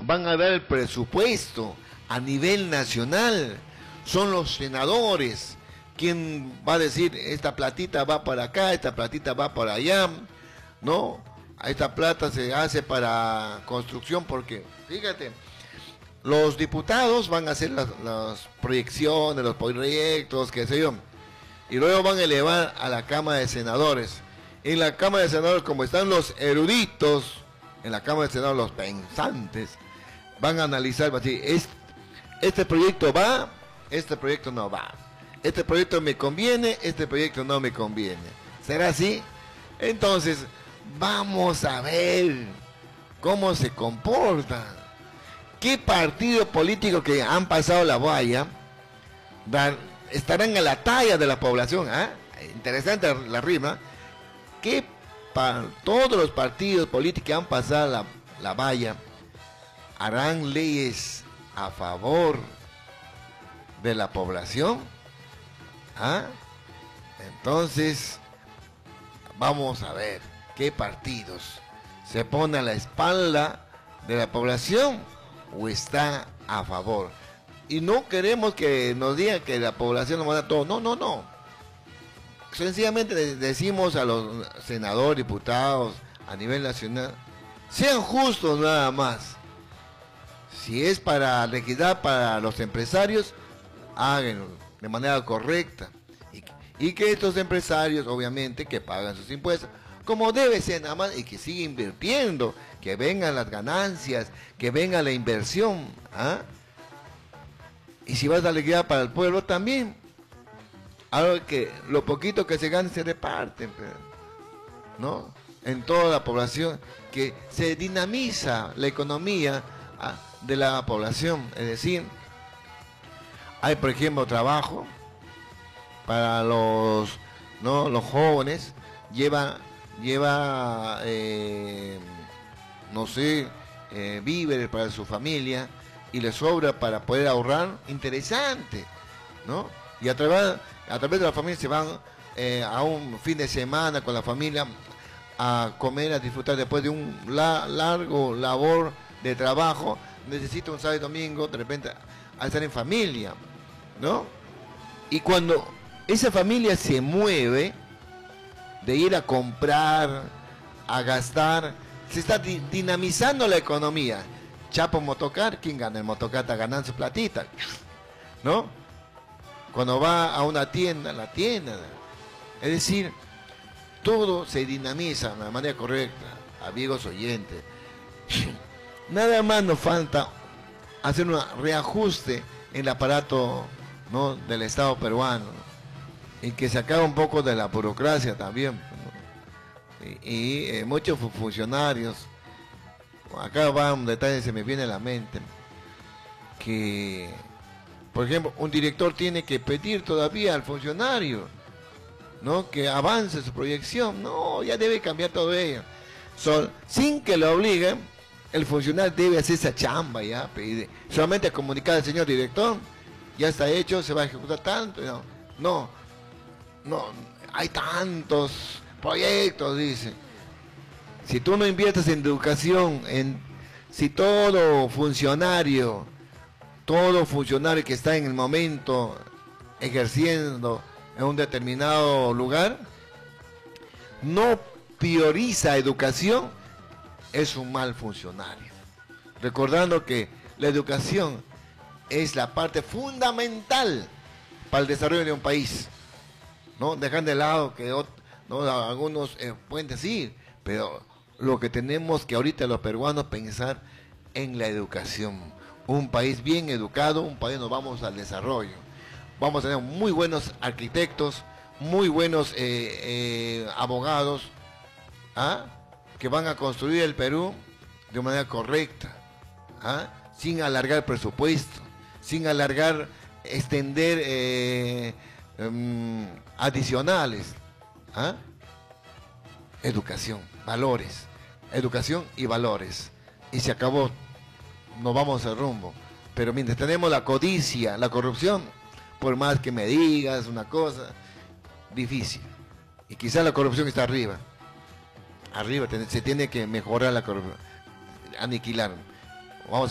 van a dar el presupuesto a nivel nacional. Son los senadores quien va a decir, esta platita va para acá, esta platita va para allá, ¿no? Esta plata se hace para construcción, porque, fíjate, los diputados van a hacer las proyecciones, los proyectos, qué sé yo, y luego van a elevar a la Cámara de Senadores. En la Cámara de Senadores, como están los eruditos, en la Cámara de Senadores los pensantes, van a analizar, va a decir, este proyecto va, este proyecto no va. Este proyecto me conviene, este proyecto no me conviene. ¿Será así? Entonces, vamos a ver cómo se comporta. ¿Qué partido político que han pasado la valla estarán a la talla de la población? Interesante la rima. Todos los partidos políticos que han pasado la valla harán leyes a favor de la población. Entonces, vamos a ver qué partidos se ponen a la espalda de la población o está a favor. Y no queremos que nos digan que la población nos manda todo. No, no, no. Sencillamente decimos a los senadores, diputados a nivel nacional, sean justos nada más. Si es para la equidad para los empresarios, háganlo de manera correcta. Y que estos empresarios, obviamente, que pagan sus impuestos, como debe ser nada más, y que siga invirtiendo, que vengan las ganancias, que venga la inversión. Y si vas a la equidad para el pueblo también, algo que lo poquito que se gane se reparte, ¿no? En toda la población, que se dinamiza la economía de la población. Es decir, hay, por ejemplo, trabajo para los jóvenes, lleva no sé, víveres para su familia y les sobra para poder ahorrar. Interesante, ¿no? Y a través de la familia se van a un fin de semana con la familia a comer, a disfrutar después de un largo labor de trabajo. Necesita un sábado y domingo, de repente, a estar en familia, ¿no? Y cuando esa familia se mueve de ir a comprar, a gastar, se está dinamizando la economía. Chapo motocar, ¿quién gana? El motocar está ganando su platita, ¿no? Cuando va a una tienda, la tienda. Es decir, todo se dinamiza de manera correcta, amigos oyentes. Nada más nos falta hacer un reajuste en el aparato, ¿no?, del Estado peruano, y que se acabe un poco de la burocracia también, ¿no? Y muchos funcionarios, acá va un detalle que se me viene a la mente, que, por ejemplo, un director tiene que pedir todavía al funcionario, ¿no?, que avance su proyección. No, ya debe cambiar todo ello. Sin que lo obliguen, el funcionario debe hacer esa chamba ya, solamente comunicar al señor director, ya está hecho, se va a ejecutar tanto. No, hay tantos proyectos, dice. Si tú no inviertes en educación, si todo funcionario que está en el momento ejerciendo en un determinado lugar, no prioriza educación, es un mal funcionario. Recordando que la educación es la parte fundamental para el desarrollo de un país, ¿no? Dejan de lado que algunos pueden decir, pero lo que tenemos que ahorita los peruanos pensar en la educación. Un país bien educado, un país nos vamos al desarrollo. Vamos a tener muy buenos arquitectos, muy buenos abogados, que van a construir el Perú de manera correcta, sin alargar el presupuesto, sin extender adicionales. Educación, valores, educación y valores. Y se acabó, nos vamos al rumbo. Pero mientras tenemos la codicia, la corrupción, por más que me digas una cosa, difícil. Y quizás la corrupción está arriba. Arriba se tiene que mejorar la corrupción, aniquilar. Vamos a